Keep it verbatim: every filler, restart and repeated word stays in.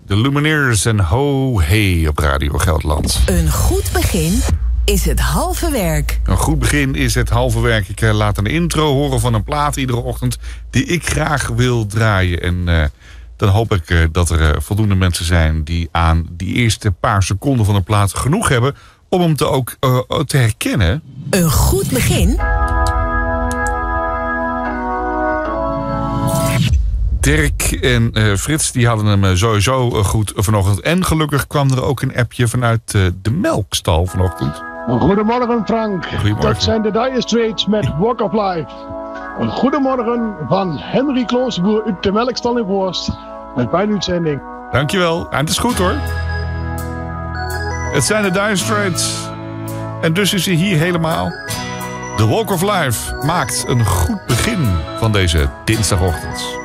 De Lumineers en Ho Hey op Radio Gelderland. Een goed begin is het halve werk. Een goed begin is het halve werk. Ik uh, laat een intro horen van een plaat iedere ochtend die ik graag wil draaien. En uh, dan hoop ik uh, dat er uh, voldoende mensen zijn die aan die eerste paar seconden van een plaat genoeg hebben om hem te ook uh, te herkennen. Een goed begin. Dirk en uh, Frits die hadden hem uh, sowieso uh, goed vanochtend. En gelukkig kwam er ook een appje vanuit uh, de melkstal vanochtend. Goedemorgen Frank. Goedemorgen. Dat zijn de Dire Straits met Walk of Life. Een goedemorgen van Henry Kloosboer uit de melkstal in Voorst. Met mijn uitzending. Dankjewel. En het is goed hoor. Het zijn de Dire Straits. En dus is hij hier helemaal. The Walk of Life maakt een goed begin van deze dinsdagochtend.